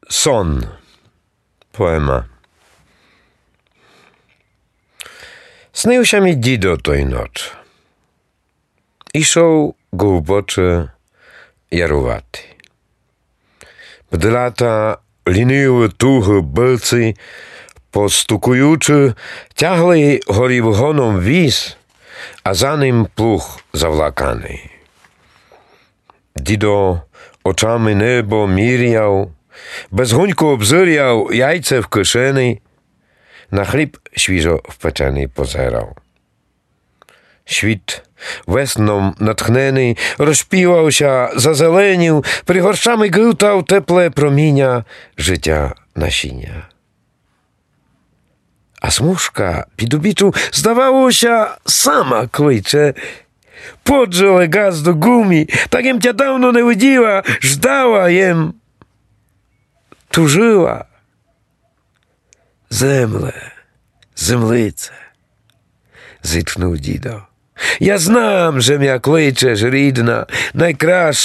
Сон. Poema. Снився мій дідо той ноч. Ішов глибоче ярувати. Бдлята ліниві туги билці, постукуючи, тягли горівгоном віз, а за ним плуг завлаканий. Дідо очами небо міряв, безгунько обзиряв яйце в кишені, на хліб świeżo wpeczony pozerał. Świt wesną natchniony rozpiłał się, zazelenił, prygorszami grytał teple promienia życia nasienia. A smuszka pidubiczu zdawało się sama kłycze. Podrzele gaz do gumi, tak jem cię dawno nie widziała, żdała jem, tużyła. Землице, зітхнув дідо. Я знам, że м'я кличеш, рідна, найкраща.